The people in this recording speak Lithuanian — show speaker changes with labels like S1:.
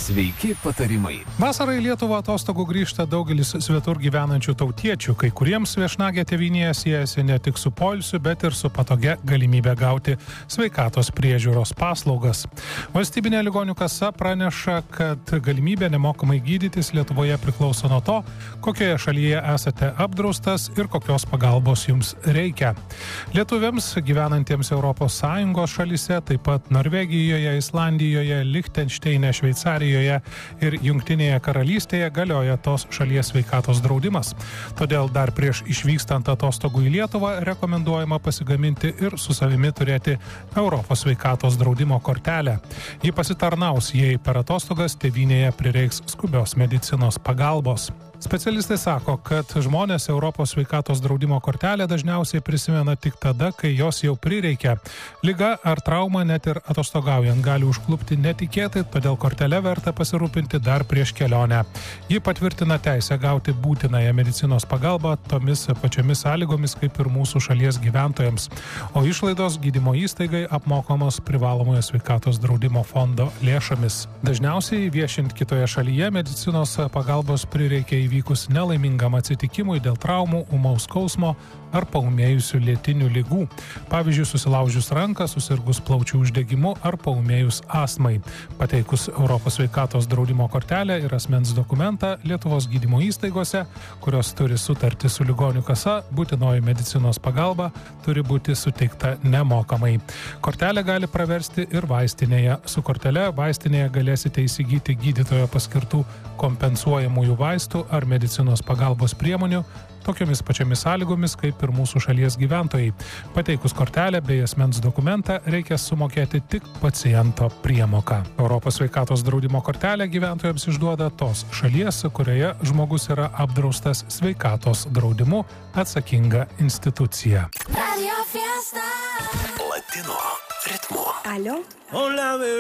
S1: Sveiki patarimai.
S2: Vasarą į Lietuvą atostogų grįžta daugelis svetur gyvenančių tautiečių, kai kuriems viešnagė tėvynėje siejasi ne tik su poilsiu, bet ir su patogia galimybė gauti sveikatos priežiūros paslaugas. Valstybinė ligonių kasa praneša, kad galimybė nemokamai gydytis Lietuvoje priklauso nuo to, kokioje šalyje esate apdraustas ir kokios pagalbos jums reikia. Lietuviams gyvenantiems ES šalyse, taip pat Norvegijoje, Islandijoje, Lichtenšteine, Šveicarijoje ir Jungtinėje karalystėje galioja tos šalies sveikatos draudimas. Todėl dar prieš išvykstant atostogų į Lietuvą rekomenduojama pasigaminti ir su savimi turėti Europos sveikatos draudimo kortelę. Ji pasitarnaus, jei per atostogas tėvynėje prireiks skubios medicinos pagalbos. Specialistai sako, kad žmonės Europos sveikatos draudimo kortelę dažniausiai prisimena tik tada, kai jos jau prireikia. Liga ar trauma net ir atostogaujant gali užklupti netikėtai, todėl kortelę verta pasirūpinti dar prieš kelionę. Ji patvirtina teisę gauti būtinąją medicinos pagalbą tomis pačiomis sąlygomis kaip ir mūsų šalies gyventojams, o išlaidos gydymo įstaigai apmokamos privalomojo sveikatos draudimo fondo lėšomis. Dažniausiai viešint kitoje šalyje medicinos pagalbos prireikia įvykus nelaimingam atsitikimui dėl traumų, ūmaus skausmo ar paūmėjusių lėtinių ligų. Pavyzdžiui, susilaužius ranką, susirgus plaučių uždegimu ar paūmėjus astmai. Pateikus Europos sveikatos draudimo kortelę ir asmens dokumentą Lietuvos gydymo įstaigose, kurios turi sutartį su ligonių kasa, būtinoji medicinos pagalba turi būti suteikta nemokamai. Kortelę gali praversti ir vaistinėje. Su kortele vaistinėje galėsite įsigyti gydytojo paskirtų kompensuojamųjų vaistų ar medicinos pagalbos priemonių tokiomis pačiomis sąlygomis kaip ir mūsų šalies gyventojai. Pateikus kortelę bei asmens dokumentą reikia sumokėti tik paciento priemoką. Europos sveikatos draudimo kortelę gyventojams išduoda tos šalies, kurioje žmogus yra apdraustas sveikatos draudimu atsakinga institucija.
S1: Latino ritmu.
S3: ¿Aló?
S4: Hola, bebé.